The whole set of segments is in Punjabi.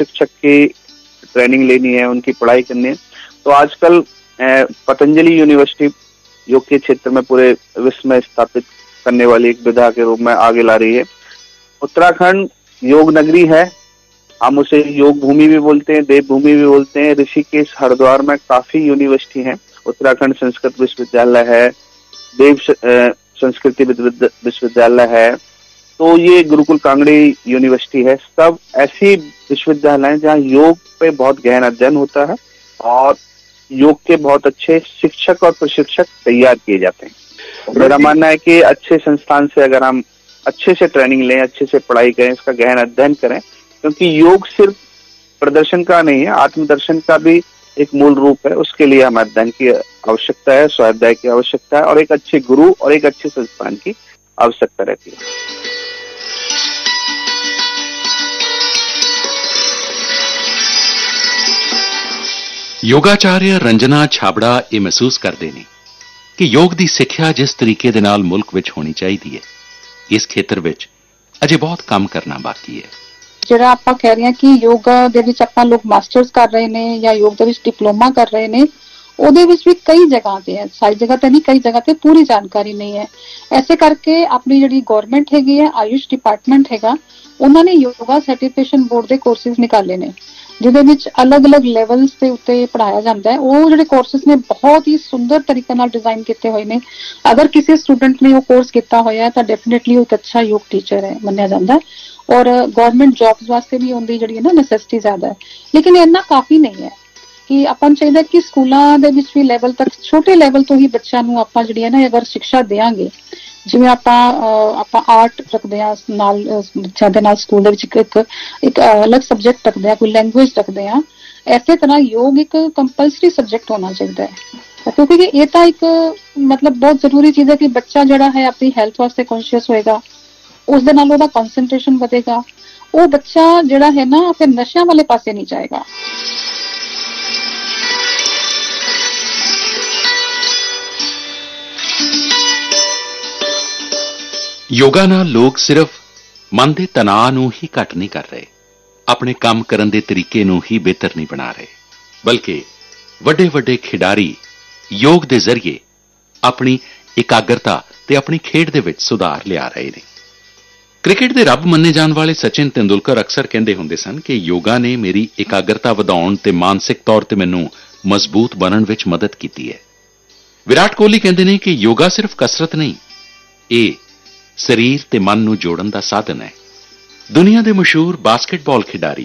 प्रशिक्षक की ट्रेनिंग लेनी है, उनकी पढ़ाई करनी है, तो आजकल पतंजलि यूनिवर्सिटी योग के क्षेत्र में पूरे विश्व में स्थापित करने वाली एक विधा के रूप में आगे ला रही है। उत्तराखंड योग नगरी है, हम उसे योग भूमि भी बोलते हैं, देव भूमि भी बोलते हैं। ऋषिकेश, हरिद्वार में काफी यूनिवर्सिटी हैं। उत्तराखंड संस्कृत विश्वविद्यालय है, देव संस्कृति विश्वविद्यालय है, तो ये गुरुकुल कांगड़ी यूनिवर्सिटी है। सब ऐसी विश्वविद्यालय हैं जहाँ योग पे बहुत गहन अध्ययन होता है और योग के बहुत अच्छे शिक्षक और प्रशिक्षक तैयार किए जाते हैं। तो मेरा मानना है कि अच्छे संस्थान से अगर हम अच्छे से ट्रेनिंग लें, अच्छे से पढ़ाई करें, इसका गहन अध्ययन करें, क्योंकि योग सिर्फ प्रदर्शन का नहीं है, आत्मदर्शन का भी एक मूल रूप है। उसके लिए हमें अध्ययन की आवश्यकता है, स्वाध्याय की आवश्यकता है और एक अच्छे गुरु और एक अच्छे संस्थान की आवश्यकता रहती है। योगाचार्य रंजना छाबड़ा ਇਹ ਮਹਿਸੂਸ ਕਰਦੇ ਨੇ ਕਿ ਯੋਗ ਦੀ ਸਿੱਖਿਆ ਜਿਸ ਤਰੀਕੇ ਦੇ ਨਾਲ ਮੁਲਕ ਵਿੱਚ ਹੋਣੀ ਚਾਹੀਦੀ ਹੈ, ਇਸ ਖੇਤਰ ਵਿੱਚ ਅਜੇ ਬਹੁਤ ਕੰਮ ਕਰਨਾ ਬਾਕੀ ਹੈ। ਜਿਹੜਾ ਆਪਾਂ ਕਹਿ ਰਹੇ ਹਾਂ ਕਿ ਯੋਗਾ ਦੇ ਵਿੱਚ ਆਪਾਂ ਲੋਕ ਮਾਸਟਰਸ ਕਰ ਰਹੇ ਨੇ ਜਾਂ ਯੋਗ ਦੇ ਵਿੱਚ ਡਿਪਲੋਮਾ ਕਰ ਰਹੇ ਨੇ, ਉਹਦੇ ਵਿੱਚ ਵੀ ਕਈ ਜਗ੍ਹਾ ਤੇ ਹੈ, ਸਾਰੀ ਜਗ੍ਹਾ ਤੇ ਨਹੀਂ, ਕਈ ਜਗ੍ਹਾ ਤੇ ਪੂਰੀ ਜਾਣਕਾਰੀ ਨਹੀਂ ਹੈ। ਐਸੇ ਕਰਕੇ ਆਪਣੀ ਜਿਹੜੀ ਗਵਰਨਮੈਂਟ ਹੈਗੀ ਹੈ, ਆਯੁਸ਼ ਡਿਪਾਰਟਮੈਂਟ ਹੈਗਾ, ਉਹਨਾਂ ਨੇ ਯੋਗਾ ਸਰਟੀਫਿਕੇਸ਼ਨ ਬੋਰਡ ਦੇ ਕੋਰਸਿਸ ਨਿਕਾਲੇ ਨੇ, ਜਿਹਦੇ ਵਿੱਚ ਅਲੱਗ-ਅਲੱਗ ਲੈਵਲਸ ਦੇ ਉੱਤੇ ਪੜ੍ਹਾਇਆ ਜਾਂਦਾ ਹੈ। ਉਹ ਜਿਹੜੇ ਕੋਰਸਿਸ ਨੇ ਬਹੁਤ ਹੀ ਸੁੰਦਰ ਤਰੀਕੇ ਨਾਲ ਡਿਜ਼ਾਈਨ ਕੀਤੇ ਹੋਏ ਨੇ। ਅਗਰ ਕਿਸੇ ਸਟੂਡੈਂਟ ਨੇ ਉਹ ਕੋਰਸ ਕੀਤਾ ਹੋਇਆ ਤਾਂ ਡੈਫੀਨੇਟਲੀ ਉਹ ਇੱਕ ਅੱਛਾ ਯੋਗ ਟੀਚਰ ਹੈ ਮੰਨਿਆ ਜਾਂਦਾ ਹੈ ਔਰ ਗਵਰਨਮੈਂਟ ਜੌਬਸ ਵਾਸਤੇ ਵੀ ਉਹਦੀ ਜਿਹੜੀ ਹੈ ਨਾ ਨੈਸੈਸਿਟੀ ਜ਼ਿਆਦਾ ਹੈ। ਲੇਕਿਨ ਇੰਨਾ ਕਾਫੀ ਨਹੀਂ ਹੈ ਕਿ ਆਪਾਂ ਨੂੰ ਚਾਹੀਦਾ ਕਿ ਸਕੂਲਾਂ ਦੇ ਵਿੱਚ ਵੀ ਲੈਵਲ ਤੱਕ, ਛੋਟੇ ਲੈਵਲ ਤੋਂ ਹੀ ਬੱਚਿਆਂ ਨੂੰ ਆਪਾਂ ਜਿਹੜੀ ਹੈ ਨਾ ਅਗਰ ਸਿੱਖਿਆ ਦੇਵਾਂਗੇ, ਜਿਵੇਂ ਆਪਾਂ ਆਰਟ ਰੱਖਦੇ ਹਾਂ ਨਾਲ ਬੱਚਿਆਂ ਦੇ ਨਾਲ ਸਕੂਲ ਦੇ ਵਿੱਚ ਇੱਕ ਅਲੱਗ ਸਬਜੈਕਟ ਰੱਖਦੇ ਹਾਂ, ਕੋਈ ਲੈਂਗੁਏਜ ਰੱਖਦੇ ਹਾਂ, ਇਸੇ ਤਰ੍ਹਾਂ ਯੋਗ ਇੱਕ ਕੰਪਲਸਰੀ ਸਬਜੈਕਟ ਹੋਣਾ ਚਾਹੀਦਾ ਹੈ। ਕਿਉਂਕਿ ਇਹ ਤਾਂ ਇੱਕ ਮਤਲਬ ਬਹੁਤ ਜ਼ਰੂਰੀ ਚੀਜ਼ ਹੈ ਕਿ ਬੱਚਾ ਜਿਹੜਾ ਹੈ ਆਪਣੀ ਹੈਲਥ ਵਾਸਤੇ ਕੌਨਸ਼ੀਅਸ ਹੋਏਗਾ, ਉਸ ਦੇ ਨਾਲ ਉਹਦਾ ਕਨਸੈਂਟਰੇਸ਼ਨ ਵਧੇਗਾ, ਉਹ ਬੱਚਾ ਜਿਹੜਾ ਹੈ ਨਾ ਫਿਰ ਨਸ਼ਿਆਂ ਵਾਲੇ ਪਾਸੇ ਨਹੀਂ ਜਾਏਗਾ। ਯੋਗਾ ਨਾਲ ਲੋਕ ਸਿਰਫ ਮਨ ਦੇ ਤਣਾਅ ਨੂੰ ਹੀ ਘੱਟ ਨਹੀਂ ਕਰ ਰਹੇ, ਆਪਣੇ ਕੰਮ ਕਰਨ ਦੇ ਤਰੀਕੇ ਨੂੰ ਹੀ ਬਿਹਤਰ ਨਹੀਂ ਬਣਾ ਰਹੇ, ਬਲਕਿ ਵੱਡੇ-ਵੱਡੇ ਖਿਡਾਰੀ ਯੋਗ ਦੇ ਜ਼ਰੀਏ ਆਪਣੀ ਇਕਾਗਰਤਾ ਤੇ ਆਪਣੀ ਖੇਡ ਦੇ ਵਿੱਚ ਸੁਧਾਰ ਲਿਆ ਰਹੇ ਨੇ। ਕ੍ਰਿਕਟ ਦੇ ਰੱਬ ਮੰਨੇ ਜਾਣ ਵਾਲੇ ਸਚਿਨ ਤੇਂਦੁਲਕਰ ਅਕਸਰ ਕਹਿੰਦੇ ਹੁੰਦੇ ਸਨ ਕਿ ਯੋਗਾ ਨੇ ਮੇਰੀ ਇਕਾਗਰਤਾ ਵਧਾਉਣ ਤੇ ਮਾਨਸਿਕ ਤੌਰ ਤੇ ਮੈਨੂੰ ਮਜ਼ਬੂਤ ਬਣਨ ਵਿੱਚ ਮਦਦ ਕੀਤੀ ਹੈ। ਵਿਰਾਟ ਕੋਹਲੀ ਕਹਿੰਦੇ ਨੇ ਕਿ ਯੋਗਾ ਸਿਰਫ ਕਸਰਤ ਨਹੀਂ, ਇਹ ਸਰੀਰ ਤੇ ਮਨ ਨੂੰ ਜੋੜਨ ਦਾ ਸਾਧਨ ਹੈ। ਦੁਨੀਆ ਦੇ ਮਸ਼ਹੂਰ ਬਾਸਕਟਬਾਲ ਖਿਡਾਰੀ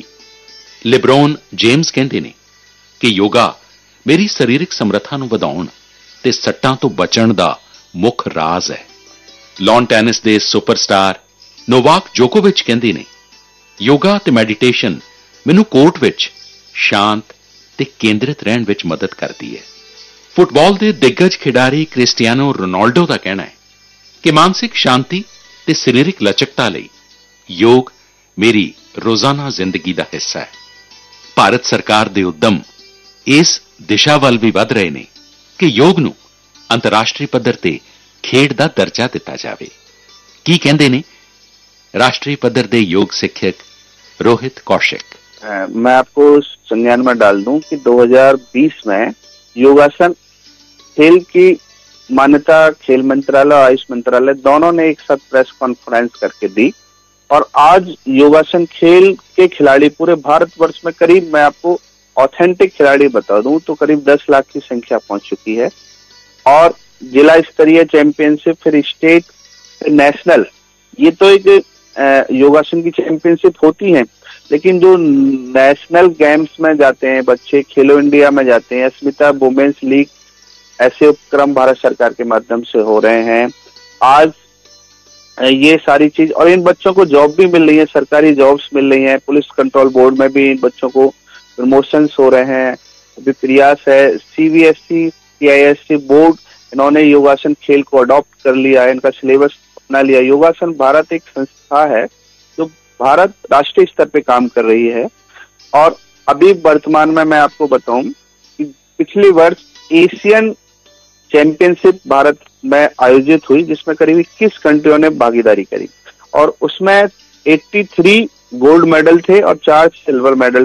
ਲਿਬਰੋਨ ਜੇਮਸ ਕਹਿੰਦੇ ਨੇ ਕਿ ਯੋਗਾ ਮੇਰੀ ਸਰੀਰਕ ਸਮਰੱਥਾ ਨੂੰ ਵਧਾਉਣ ਤੇ ਸੱਟਾਂ ਤੋਂ ਬਚਣ ਦਾ ਮੁੱਖ ਰਾਜ਼ ਹੈ। ਲਾਨ ਟੈਨਿਸ ਦੇ ਸੁਪਰਸਟਾਰ ਨੋਵਾਕ ਜੋਕੋਵਿਚ ਕਹਿੰਦੇ ਨੇ, ਯੋਗਾ ਤੇ ਮੈਡੀਟੇਸ਼ਨ ਮੈਨੂੰ ਕੋਰਟ ਵਿੱਚ ਸ਼ਾਂਤ ਤੇ ਕੇਂਦਰਿਤ ਰਹਿਣ ਵਿੱਚ ਮਦਦ ਕਰਦੀ ਹੈ। ਫੁੱਟਬਾਲ ਦੇ ਦਿੱਗਜ ਖਿਡਾਰੀ ਕ੍ਰਿਸਟੀਆਨੋ ਰੋਨਾਲਡੋ ਦਾ ਕਹਿਣਾ ਹੈ ਕਿ ਮਾਨਸਿਕ ਸ਼ਾਂਤੀ ਤੇ ਸਰੀਰਕ ਲਚਕਤਾ ਲਈ ਯੋਗ ਮੇਰੀ ਰੋਜ਼ਾਨਾ ਜ਼ਿੰਦਗੀ ਦਾ ਹਿੱਸਾ ਹੈ। ਭਾਰਤ ਸਰਕਾਰ ਦੇ ਉੱਦਮ ਇਸ ਦਿਸ਼ਾ ਵੱਲ ਵੀ ਵਧ ਰਹੇ ਨੇ ਕਿ ਯੋਗ ਨੂੰ ਅੰਤਰਰਾਸ਼ਟਰੀ ਪੱਧਰ ਤੇ ਖੇਡ ਦਾ ਦਰਜਾ ਦਿੱਤਾ ਜਾਵੇ। ਕੀ ਕਹਿੰਦੇ ਨੇ राष्ट्रीय पद्धर दे योग शिक्षक रोहित कौशिक? मैं आपको संज्ञान में डाल दूं कि 2020 में योगासन खेल की मान्यता खेल मंत्रालय और आयुष मंत्रालय दोनों ने एक साथ प्रेस कॉन्फ्रेंस करके दी और आज योगासन खेल के खिलाड़ी पूरे भारतवर्ष में करीब, मैं आपको ऑथेंटिक खिलाड़ी बता दूं तो करीब 10 लाख की संख्या पहुंच चुकी है और जिला स्तरीय चैंपियनशिप, फिर स्टेट, फिर नेशनल, ये तो एक योगासन की चैंपियनशिप होती है, लेकिन जो नेशनल गेम्स में जाते हैं बच्चे, खेलो इंडिया में जाते हैं, अस्मिता वुमेन्स लीग, ऐसे उपक्रम भारत सरकार के माध्यम से हो रहे हैं। आज ये सारी चीज, और इन बच्चों को जॉब भी मिल रही है, सरकारी जॉब्स मिल रही हैं, पुलिस कंट्रोल बोर्ड में भी इन बच्चों को प्रमोशंस हो रहे हैं। अभी प्रयास है, CBSE CISE बोर्ड, इन्होंने योगासन खेल को अडॉप्ट कर लिया है, इनका सिलेबस अपना लिया। योगासन भारत एक संस्था है जो भारत राष्ट्रीय स्तर पे काम कर रही है और अभी वर्तमान में मैं आपको बताऊं कि पिछले वर्ष एशियन चैंपियनशिप भारत में आयोजित हुई जिसमें करीब 21 कंट्रियों ने भागीदारी करी और उसमें 83 गोल्ड मेडल थे और 4 सिल्वर मेडल